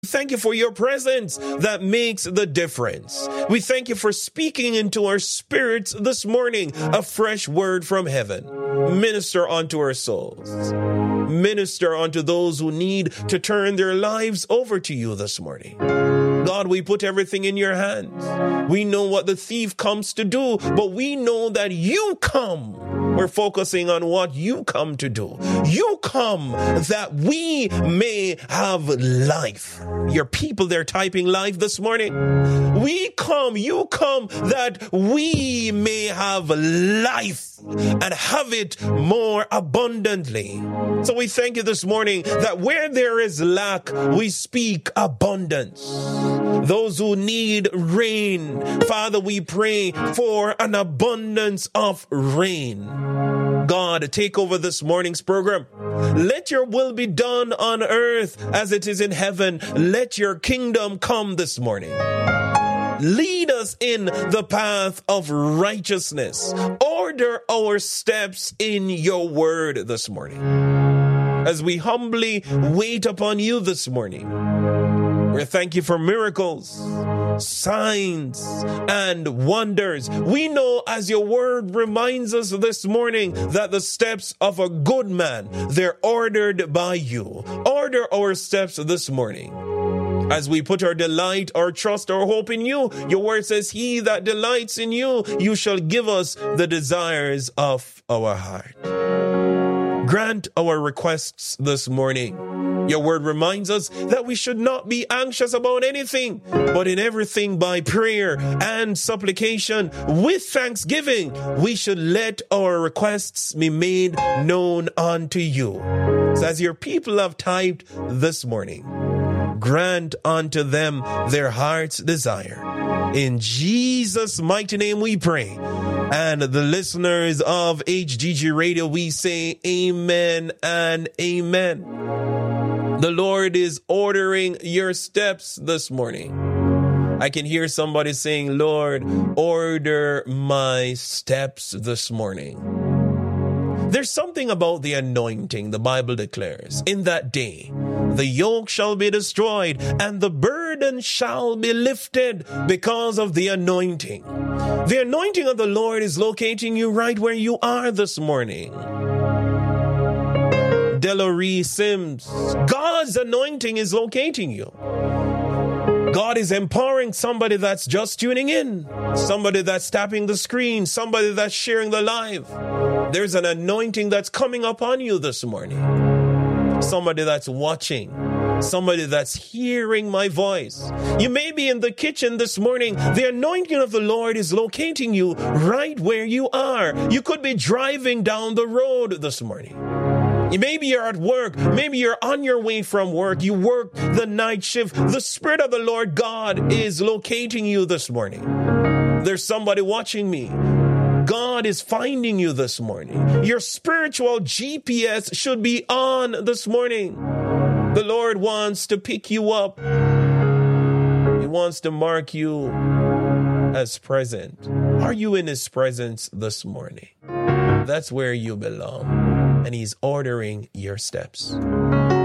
Thank you for your presence that makes the difference. We thank you for speaking into our spirits this morning, a fresh word from heaven. Minister unto our souls. Minister unto those who need to turn their lives over to you this morning. God, we put everything in your hands. We know what the thief comes to do, but we know that you come. We're focusing on what you come to do. You come that we may have life. Your people, they're typing life this morning. You come that we may have life and have it more abundantly. So we thank you this morning that where there is lack, we speak abundance. Those who need rain, Father, we pray for an abundance of rain. God, take over this morning's program. Let your will be done on earth as it is in heaven. Let your kingdom come this morning. Lead us in the path of righteousness. Order our steps in your word this morning. As we humbly wait upon you this morning, we thank you for miracles, signs, and wonders. We know, as your word reminds us this morning, that the steps of a good man, they're ordered by you. Order our steps this morning. As we put our delight, our trust, our hope in you, your word says, he that delights in you, you shall give us the desires of our heart. Grant our requests this morning. Your word reminds us that we should not be anxious about anything, but in everything by prayer and supplication with thanksgiving, we should let our requests be made known unto you. So as your people have typed this morning, grant unto them their heart's desire. In Jesus' mighty name we pray. And the listeners of HGG Radio, we say amen and amen. The Lord is ordering your steps this morning. I can hear somebody saying, Lord, order my steps this morning. There's something about the anointing, the Bible declares. In that day, the yoke shall be destroyed and the burden shall be lifted because of the anointing. The anointing of the Lord is locating you right where you are this morning. Deloree Sims, God's anointing is locating you. God is empowering somebody that's just tuning in, somebody that's tapping the screen, somebody that's sharing the live. There's an anointing that's coming upon you this morning. Somebody that's watching, somebody that's hearing my voice. You may be in the kitchen this morning. The anointing of the Lord is locating you right where you are. You could be driving down the road this morning. Maybe you're at work. Maybe you're on your way from work. You work the night shift. The Spirit of the Lord God is locating you this morning. There's somebody watching me. God is finding you this morning. Your spiritual GPS should be on this morning. The Lord wants to pick you up. He wants to mark you as present. Are you in His presence this morning? That's where you belong. And He's ordering your steps.